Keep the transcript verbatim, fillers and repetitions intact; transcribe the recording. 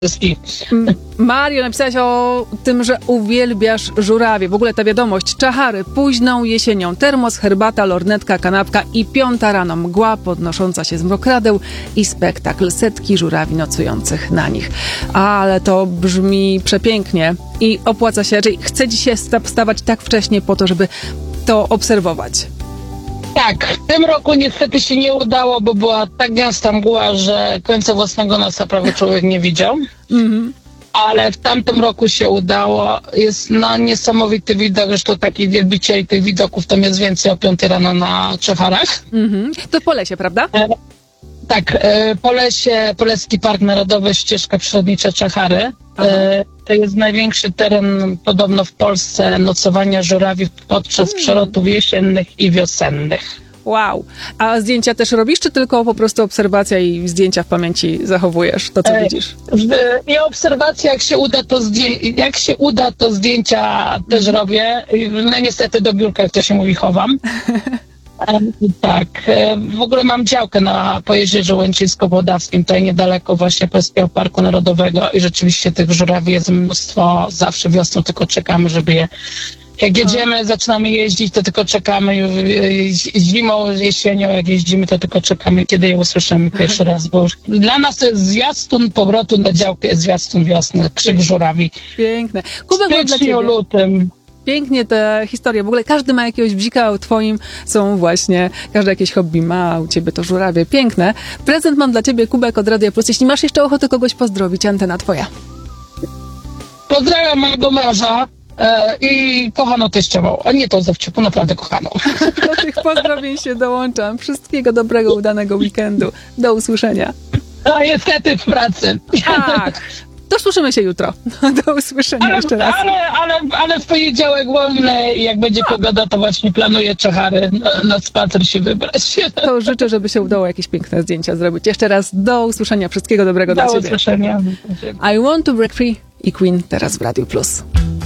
wszystkich. Mario, napisałaś o tym, że uwielbiasz żurawie. W ogóle ta wiadomość. Czachary późną jesienią. Termos, herbata, lornetka, kanapka i piąta rano. Mgła podnosząca się z mrokradeł i spektakl. Setki żurawi nocujących na nich. Ale to brzmi przepięknie i opłaca się. Czyli chce ci się wstawać tak wcześnie po to, żeby to obserwować. Tak, w tym roku niestety się nie udało, bo była tak gęsta mgła, że końca własnego nosa prawie człowiek nie widział. Mm-hmm. Ale w tamtym roku się udało. Jest no, niesamowity widok, zresztą takich wielbicieli tych widoków tam jest więcej o piątej rano na Czecharach. Mm-hmm. To po lesie, prawda? E, tak, e, po lesie, Poleski Park Narodowy, ścieżka przyrodnicza Czechary. E, to jest największy teren podobno w Polsce nocowania żurawi podczas mm. przelotów jesiennych i wiosennych. Wow. A zdjęcia też robisz, czy tylko po prostu obserwacja i zdjęcia w pamięci zachowujesz, to co e, widzisz? I obserwacja, jak się uda, to, zdję- jak się uda, to zdjęcia też mm. robię. No niestety do biurka, jak to się mówi, chowam. e, tak. E, w ogóle mam działkę na Pojezierzu Łęcińsko-Włodawskim, tutaj niedaleko właśnie Polskiego Parku Narodowego i rzeczywiście tych żurawi jest mnóstwo. Zawsze wiosną tylko czekamy, żeby je... Jak jedziemy, zaczynamy jeździć, to tylko czekamy. Zimą, jesienią, jak jeździmy, to tylko czekamy, kiedy je usłyszymy pierwszy raz. Bo już dla nas to jest zwiastun powrotu na działkę, jest zwiastun wiosny, krzyk żurawi. Piękne. Kubek, w styczniu, lutym. Pięknie te historie. W ogóle każdy ma jakiegoś bzika, a u twoim są właśnie, każdy jakieś hobby ma, a u ciebie to żurawie. Piękne. Prezent mam dla ciebie, Kubek, od Radia Plus. Jeśli masz jeszcze ochotę kogoś pozdrowić, antena twoja. Pozdrawiam mojego męża. I kochaną teściową, a nie tą Zewciuku, naprawdę kochaną. Do tych pozdrowień się dołączam. Wszystkiego dobrego, udanego weekendu. Do usłyszenia. No niestety w pracy. Tak. To słyszymy się jutro. Do usłyszenia ale, jeszcze raz. Ale, ale, ale w poniedziałek wolny, jak będzie pogoda, to właśnie planuję Czechary na, na spacer się wybrać. To życzę, żeby się udało jakieś piękne zdjęcia zrobić. Jeszcze raz do usłyszenia. Wszystkiego dobrego do dla ciebie. Do usłyszenia. I Want to Break Free i Queen teraz w Radiu Plus.